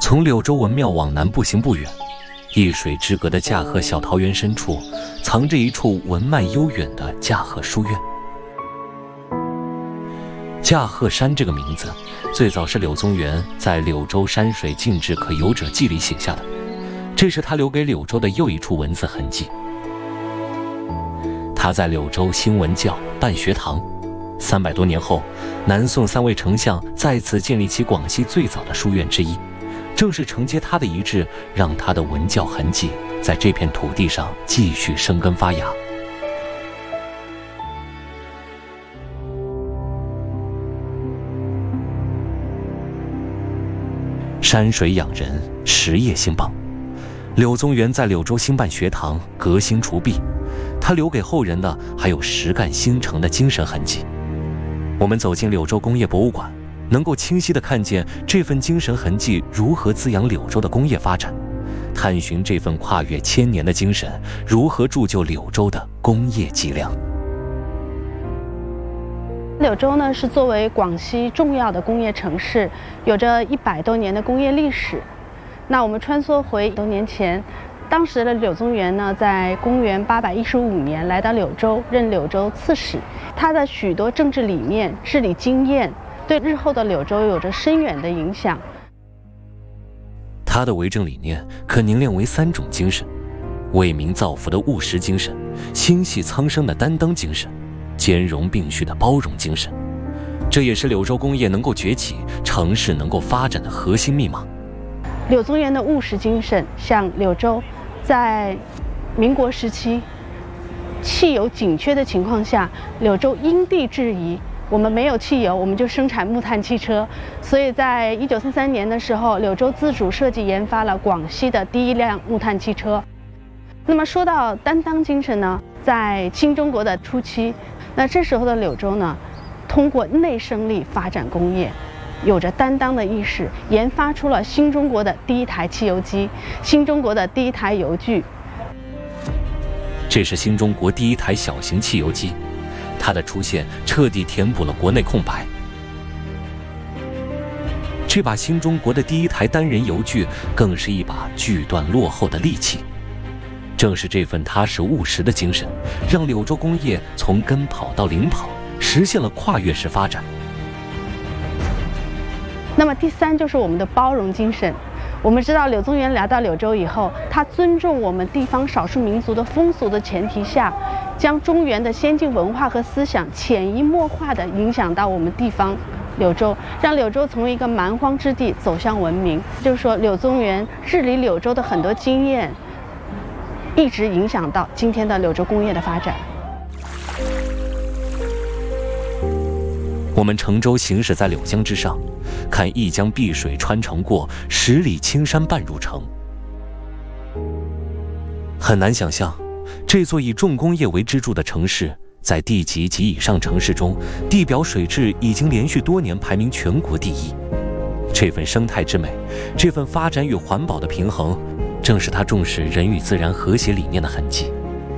从柳州文庙往南步行不远，一水之隔的驾鹤小桃园深处，藏着一处文脉悠远的驾鹤书院。驾鹤山这个名字，最早是柳宗元在《柳州山水静致可游者记》里写下的，这是他留给柳州的又一处文字痕迹。他在柳州兴文教，办学堂。300多年后，南宋3位丞相在此建立起广西最早的书院之一，正是承接他的遗志，让他的文教痕迹在这片土地上继续生根发芽。山水养人，实业兴邦。柳宗元在柳州兴办学堂，革新除弊，他留给后人的还有实干兴诚的精神痕迹。我们走进柳州工业博物馆，能够清晰地看见这份精神痕迹如何滋养柳州的工业发展，探寻这份跨越1000年的精神如何铸就柳州的工业脊梁。 柳州呢是作为广西重要的工业城市，有着100多年的工业历史。那我们穿梭回多年前，当时的柳宗元呢，在公元815年来到柳州，任柳州刺史。他的许多政治理念、治理经验，对日后的柳州有着深远的影响。 他的为政理念可凝练为3种精神：为民造福的务实精神，心系苍生的担当精神，兼容并蓄的包容精神。这也是柳州工业能够崛起、城市能够发展的核心密码。 柳宗元的务实精神，像柳州在民国时期汽油紧缺的情况下，柳州因地制宜，我们没有汽油，我们就生产木炭汽车。所以在1933年的时候，柳州自主设计研发了广西的第1辆木炭汽车。那么说到担当精神呢，在新中国的初期，那这时候的柳州呢，通过内生力发展工业，有着担当的意识，研发出了新中国的第1台汽油机，新中国的第1台油锯。 这是新中国第1台小型汽油机，它的出现彻底填补了国内空白。这把新中国的第1台单人油锯，更是一把锯断落后的利器。正是这份踏实务实的精神，让柳州工业从跟跑到领跑，实现了跨越式发展。 那么第3就是我们的包容精神。我们知道柳宗元来到柳州以后，他尊重我们地方少数民族的风俗的前提下，将中原的先进文化和思想潜移默化地影响到我们地方柳州，让柳州从一个蛮荒之地走向文明。就是说，柳宗元治理柳州的很多经验，一直影响到今天的柳州工业的发展。 我们乘舟行驶在柳江之上，看一江碧水穿城过，10里青山半入城。很难想象，这座以重工业为支柱的城市，在地级及以上城市中，地表水质已经连续多年排名全国第1。这份生态之美，这份发展与环保的平衡，正是他重视人与自然和谐理念的痕迹。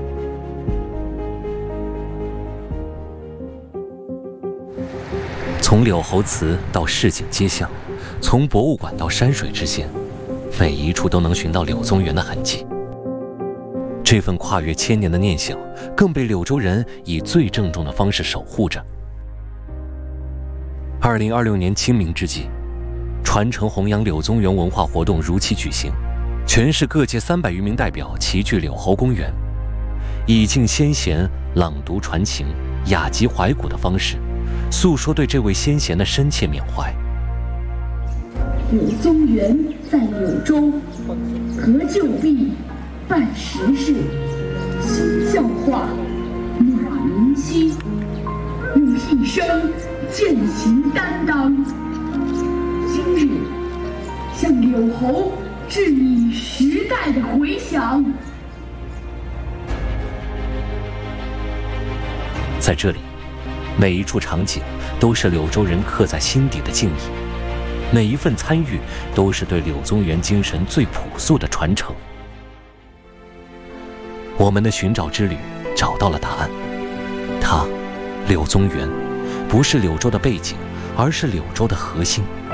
从柳侯祠到市井街巷，从博物馆到山水之间，每一处都能寻到柳宗元的痕迹。这份跨越1000年的念想，更被柳州人以最郑重的方式守护着。2026年清明之际，传承弘扬柳宗元文化活动如期举行，全市各界300余名代表齐聚柳侯公园，以敬先贤、朗读传情、雅集怀古的方式，诉说对这位先贤的深切缅怀。 柳宗元在柳州革旧弊，办实事，兴教化，暖民心，用一生践行担当。今日向柳侯致以时代的回响。 在这里，每一处场景都是柳州人刻在心底的敬意，每一份参与都是对柳宗元精神最朴素的传承。我们的寻找之旅找到了答案，他，柳宗元，不是柳州的背景，而是柳州的核心。